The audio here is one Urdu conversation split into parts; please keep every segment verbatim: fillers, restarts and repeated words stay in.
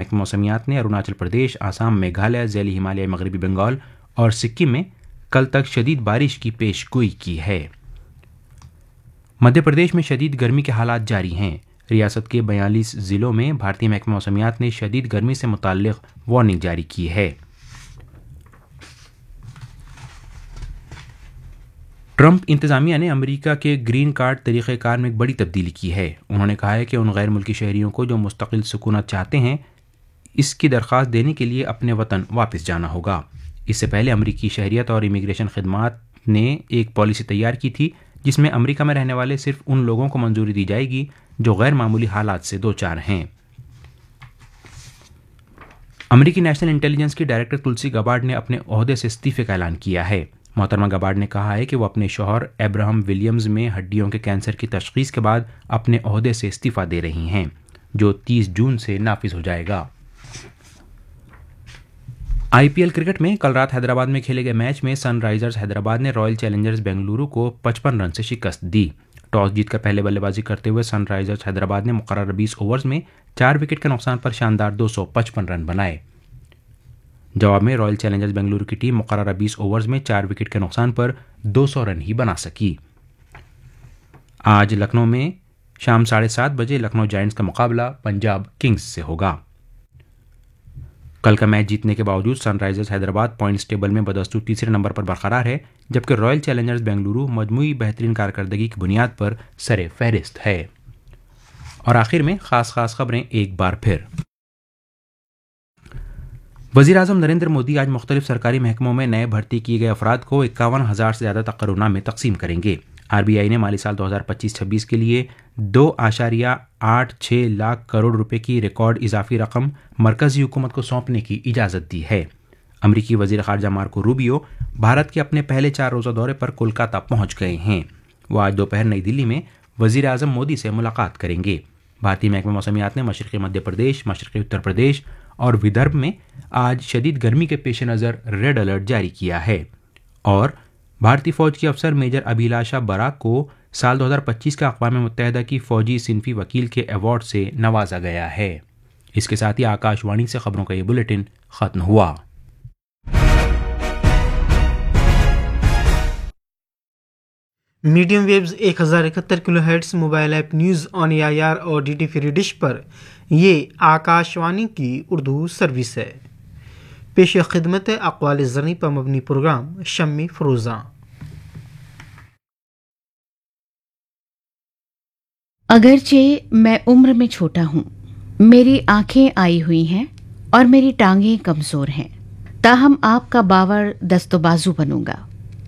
محکمہ موسمیات نے اروناچل پردیش، آسام، میگھالیہ، ذیلی ہمالیہ، مغربی بنگال اور سکم میں کل تک شدید بارش کی پیش گوئی کی ہے۔ مدھیہ پردیش میں شدید گرمی کے حالات جاری ہیں۔ ریاست کے بیالیس ضلعوں میں بھارتی محکمہ موسمیات نے شدید گرمی سے متعلق وارننگ جاری کی ہے۔ ٹرمپ انتظامیہ نے امریکہ کے گرین کارڈ طریقہ کار میں ایک بڑی تبدیلی کی ہے۔ انہوں نے کہا ہے کہ ان غیر ملکی شہریوں کو جو مستقل سکونت چاہتے ہیں اس کی درخواست دینے کے لیے اپنے وطن واپس جانا ہوگا۔ اس سے پہلے امریکی شہریت اور امیگریشن خدمات نے ایک پالیسی تیار کی تھی جس میں امریکہ میں رہنے والے صرف ان لوگوں کو منظوری دی جائے گی جو غیر معمولی حالات سے دوچار ہیں۔ امریکی نیشنل انٹیلیجنس کی ڈائریکٹر تلسی گبارڈ نے اپنے عہدے سے استعفے کا اعلان کیا ہے۔ محترمہ گبارڈ نے کہا ہے کہ وہ اپنے شوہر ابراہم ولیمز میں ہڈیوں کے کینسر کی تشخیص کے بعد اپنے عہدے سے استعفیٰ دے رہی ہیں، جو تیس جون سے نافذ ہو جائے گا۔ آئی پی ایل کرکٹ میں کل رات حیدرآباد میں کھیلے گئے میچ میں سن رائزرز حیدرآباد نے رائل چیلنجرز بنگلورو کو پچپن رن سے شکست دی۔ ٹاس جیت کر پہلے بلے بازی کرتے ہوئے سن رائزرز حیدرآباد نے مقررہ بیس اوورز میں چار وکٹ کے نقصان پر شاندار دو سو پچپن رن بنائے۔ جواب میں رائل چیلنجرز بنگلورو کی ٹیم مقررہ بیس اوورز میں چار وکٹ کے نقصان پر دو سو رن ہی بنا سکی۔ آج لکھنؤ میں شام ساڑھے سات بجے لکھنؤ جائنٹس کا مقابلہ پنجاب کنگز سے ہوگا۔ کل کا میچ جیتنے کے باوجود سن رائزرز حیدرآباد پوائنٹس ٹیبل میں بدستور تیسرے نمبر پر برقرار ہے، جبکہ رائل چیلنجرز بنگلورو مجموعی بہترین کارکردگی کی بنیاد پر سر فہرست ہے۔ اور آخر میں خاص خاص خبریں ایک بار پھر۔ وزیر اعظم نریندر مودی آج مختلف سرکاری محکموں میں نئے بھرتی کیے گئے افراد کو اکاون ہزار سے زیادہ تقررنامے تقسیم کریں گے۔ آر بی آئی نے مالی سال دو ہزار پچیس چھبیس کے لیے دو اشاریہ آٹھ چھ لاکھ کروڑ روپے کی ریکارڈ اضافی رقم مرکزی حکومت کو سونپنے کی اجازت دی ہے۔ امریکی وزیر خارجہ مارکو روبیو بھارت کے اپنے پہلے چار روزہ دورے پر کولکاتہ پہنچ گئے ہیں۔ وہ آج دوپہر نئی دلی میں وزیر اعظم مودی سے ملاقات کریں گے۔ بھارتی محکمہ موسمیات نے مشرقی مدھیہ پردیش، مشرقی اتر پردیش اور ودربھ میں آج شدید گرمی کے پیش نظر ریڈ الرٹ جاری کیا ہے۔ اور بھارتی فوج کے افسر میجر ابھیلاشا براک کو سال دو ہزار پچیس کا اقوام متحدہ کی فوجی صنفی وکیل کے ایوارڈ سے نوازا گیا ہے۔ اس کے ساتھ ہی آکاش وانی سے خبروں کا یہ بلیٹن ختم ہوا۔ میڈیم ویوز ایک ہزار اکہتر کلو hertz mobile app news on a I R اور ڈی ٹی فری ڈش پر یہ آکاش وانی کی اردو سروس ہے۔ پیش خدمت اقوال زرعی پر مبنی پروگرام شمی فروزاں۔ اگرچہ میں عمر میں چھوٹا ہوں، میری آنکھیں آئی ہوئی ہیں اور میری ٹانگیں کمزور ہیں، تاہم آپ کا باور دست و بازو بنوں گا۔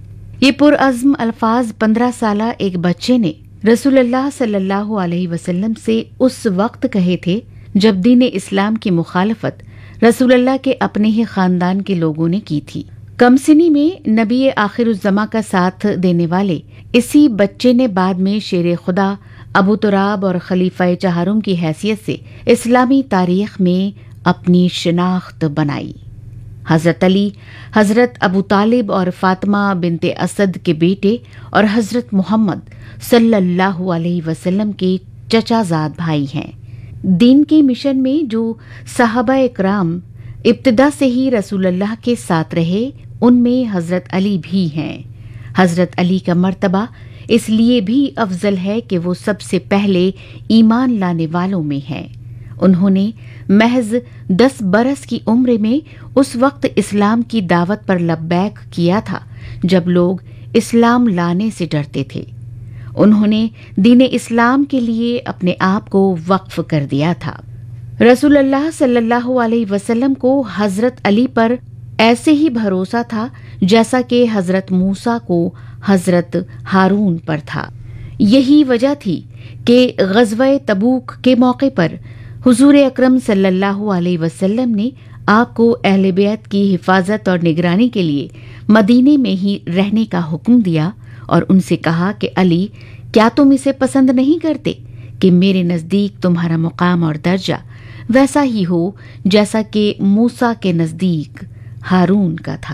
یہ پرعزم الفاظ پندرہ سالہ ایک بچے نے رسول اللہ صلی اللہ علیہ وسلم سے اس وقت کہے تھے جب دین اسلام کی مخالفت رسول اللہ کے اپنے ہی خاندان کے لوگوں نے کی تھی۔ کم سنی میں نبی آخر الزماں کا ساتھ دینے والے اسی بچے نے بعد میں شیر خدا، ابو تراب اور خلیفہ چہارم کی حیثیت سے اسلامی تاریخ میں اپنی شناخت بنائی۔ حضرت علی، حضرت ابو طالب اور فاطمہ بنت اسد کے بیٹے اور حضرت محمد صلی اللہ علیہ وسلم کے چچا زاد بھائی ہیں۔ دین کے مشن میں جو صحابہ اکرام ابتدا سے ہی رسول اللہ کے ساتھ رہے، ان میں حضرت علی بھی ہیں۔ حضرت علی کا مرتبہ اس لیے بھی افضل ہے کہ وہ سب سے پہلے ایمان لانے والوں میں ہیں۔ انہوں نے محض دس برس کی عمر میں اس وقت اسلام کی دعوت پر لبیک کیا تھا جب لوگ اسلام لانے سے ڈرتے تھے۔ انہوں نے دین اسلام کے لیے اپنے آپ کو وقف کر دیا تھا۔ رسول اللہ صلی اللہ علیہ وسلم کو حضرت علی پر ایسے ہی بھروسہ تھا جیسا کہ حضرت موسیٰ کو حضرت ہارون پر تھا۔ یہی وجہ تھی کہ غزوہ تبوک کے موقع پر حضور اکرم صلی اللہ علیہ وسلم نے آپ کو اہل بیت کی حفاظت اور نگرانی کے لیے مدینے میں ہی رہنے کا حکم دیا اور ان سے کہا کہ علی، کیا تم اسے پسند نہیں کرتے کہ میرے نزدیک تمہارا مقام اور درجہ ویسا ہی ہو جیسا کہ موسیٰ کے نزدیک ہارون کا تھا۔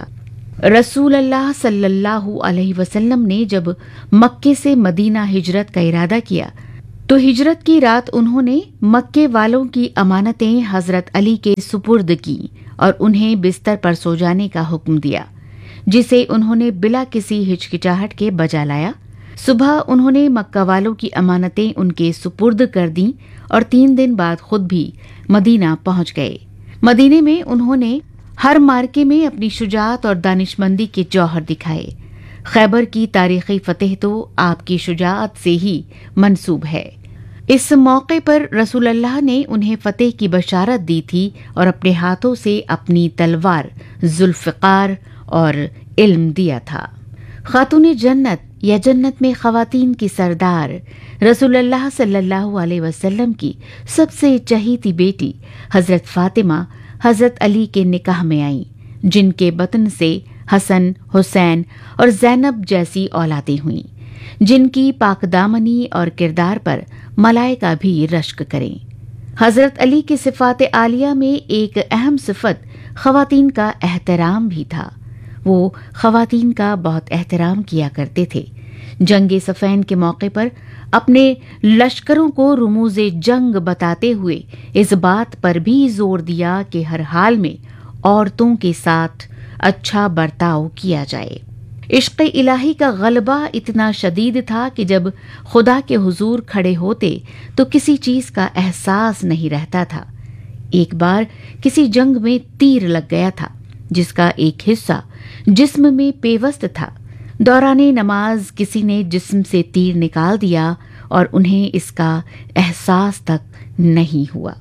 رسول اللہ صلی اللہ علیہ وسلم نے جب مکے سے مدینہ ہجرت کا ارادہ کیا तो हिजरत की रात उन्होंने मक्के वालों की अमानतें हजरत अली के सुपुर्द की और उन्हें बिस्तर पर सो जाने का हुक्म दिया, जिसे उन्होंने बिला किसी हिचकिचाहट के बजा लाया। सुबह उन्होंने मक्का वालों की अमानतें उनके सुपुर्द कर दी और तीन दिन बाद खुद भी मदीना पहुंच गए। मदीने में उन्होंने हर मार्के में अपनी शुजाअत और दानिशमंदी के जौहर दिखाए। खैबर की तारीखी फतेह तो आपकी शुजाअत से ही मंसूब है। इस मौके पर रसूलुल्लाह ने उन्हें फतेह की बशारत दी थी और अपने हाथों से अपनी तलवार जुल्फ़िकार और इल्म दिया था। खातून जन्नत या जन्नत में खवातीन की सरदार रसूलुल्लाह सल्लल्लाहु अलैहि वसल्लम की सबसे चहीती बेटी हजरत फातिमा हजरत अली के निकाह में आई, जिनके बतन से हसन, हुसैन और ज़ैनब जैसी औलादें हुईं, जिनकी पाकदामनी और किरदार पर मलाइका भी रश्क करें। हजरत अली की सिफात आलिया में एक अहम सिफत खवातीन का एहतराम भी था। वो खवातीन का बहुत एहतराम किया करते थे। जंग सफ़ैन के मौके पर अपने लश्करों को रुमूज़े जंग बताते हुए इस बात पर भी जोर दिया कि हर हाल में औरतों के साथ अच्छा बर्ताव किया जाए। इश्क़ इलाही का गलबा इतना शदीद था कि जब खुदा के हुजूर खड़े होते तो किसी चीज का एहसास नहीं रहता था। एक बार किसी जंग में तीर लग गया था, जिसका एक हिस्सा जिस्म में पेवस्त था। दौराने नमाज किसी ने जिस्म से तीर निकाल दिया और उन्हें इसका एहसास तक नहीं हुआ।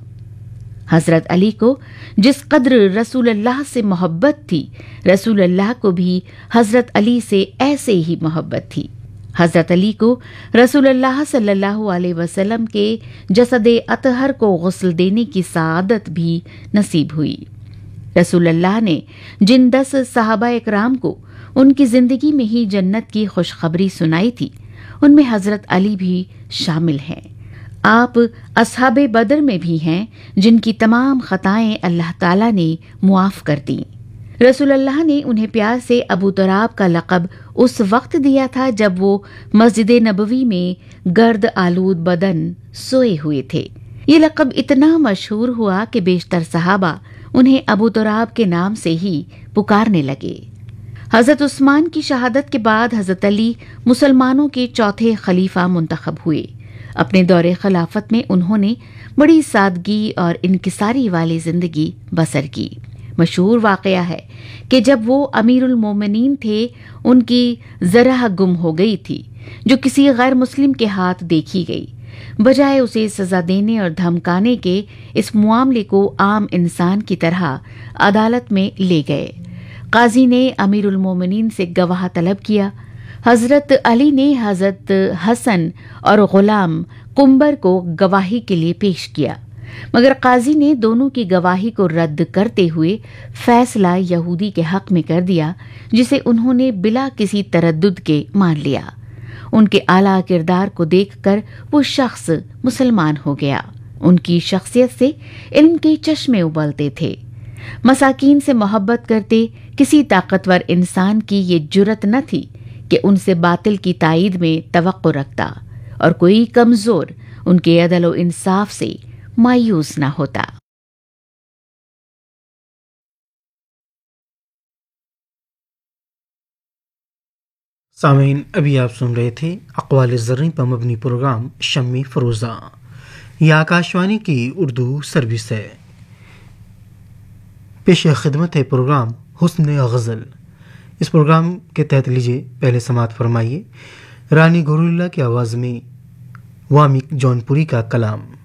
हजरत अली को जिस कद्र रसूलुल्लाह से मोहब्बत थी, रसूलुल्लाह को भी हजरत अली से ऐसे ही मोहब्बत थी। हजरत अली को रसूलुल्लाह सल्लल्लाहु अलैहि वसल्लम के जसदे अतहर को गुस्ल देने की सआदत भी नसीब हुई। रसूलुल्लाह ने जिन दस सहाबा इकराम को उनकी जिंदगी में ही जन्नत की खुशखबरी सुनाई थी, उनमें हजरत अली भी शामिल हैं। आप असहाबे बदर में भी हैं, जिनकी तमाम खताएं अल्लाह ताला ने मुआफ कर दी। रसूलुल्लाह ने उन्हें प्यार से अबू तुराब का लक़ब उस वक्त दिया था जब वो मस्जिद नबवी में गर्द आलूद बदन सोए हुए थे। ये लक़ब इतना मशहूर हुआ कि बेशतर सहाबा उन्हें अबू तुराब के नाम से ही पुकारने लगे। हजरत उस्मान की शहादत के बाद हजरत अली मुसलमानों के चौथे खलीफा मुंतखब हुए। अपने दौरे खिलाफत में उन्होंने बड़ी सादगी और इनकिसारी वाली जिंदगी बसर की। मशहूर वाकया है कि जब वो अमीरुल मोमिनीन थे, उनकी ज़रह गुम हो गई थी, जो किसी गैर मुस्लिम के हाथ देखी गई। बजाय उसे सजा देने और धमकाने के, इस मामले को आम इंसान की तरह अदालत में ले गए। काजी ने अमीरुल मोमिनीन से गवाह तलब किया। हजरत अली ने हजरत हसन और गुलाम कुंबर को गवाही के लिए पेश किया, मगर काजी ने दोनों की गवाही को रद्द करते हुए फैसला यहूदी के हक में कर दिया, जिसे उन्होंने बिला किसी तरद्दुद के मान लिया। उनके आला किरदार को देखकर वो शख्स मुसलमान हो गया। उनकी शख्सियत से इल्म के चश्मे उबलते थे। मसाकीन से मोहब्बत करते किसी ताकतवर इंसान की ये जुर्रत न थी कि उनसे बातिल की ताईद में तवक्को रखता, और कोई कमजोर उनके अदल व इंसाफ से मायूस न होता। सामीन, अभी आप सुन रहे थे अक़वाल ज़र्री पर मबनी प्रोग्राम शम्मी फरोज़ा। यह आकाशवाणी की उर्दू सर्विस है। पेश खिदमत है प्रोग्राम हुस्न गज़ल। इस प्रोग्राम के तहत लीजिए पहले समात फरमाइए रानी गोरुल्ला की आवाज़ में वामिक जौनपुरी का कलाम।